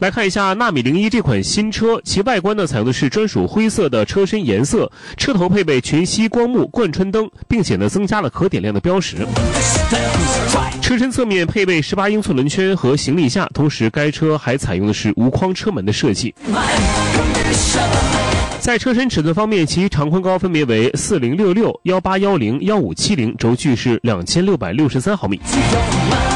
来看一下纳米01这款新车，其外观呢采用的是专属灰色的车身颜色，车头配备全息光幕贯穿灯，并且呢增加了可点亮的标识。车身侧面配备18英寸轮圈和行李架，同时该车还采用的是无框车门的设计。在车身尺寸方面，其长宽高分别为4066、1810、1570，轴距是2663毫米。